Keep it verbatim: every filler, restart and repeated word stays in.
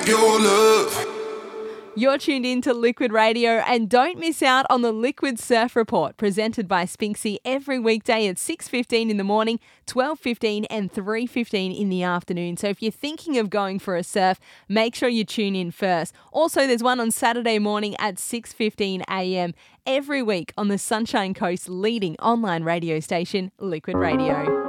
Your love. You're tuned in to Liquid Radio, and don't miss out on the Liquid Surf Report presented by Spinksy every weekday at six fifteen in the morning, twelve fifteen and three fifteen in the afternoon. So if you're thinking of going for a surf, make sure you tune in first. Also, there's one on Saturday morning at six fifteen a m every week on the Sunshine Coast's leading online radio station, Liquid Radio.